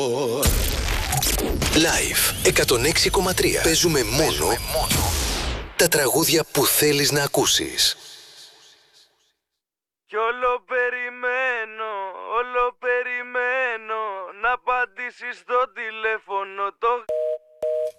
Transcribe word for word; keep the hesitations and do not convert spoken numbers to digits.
Live εκατόν έξι κόμμα τρία. Παίζουμε μόνο, Παίζουμε μόνο τα τραγούδια που θέλεις να ακούσεις. Κι όλο περιμένω, όλο περιμένω να απαντήσεις στο τηλέφωνο. Το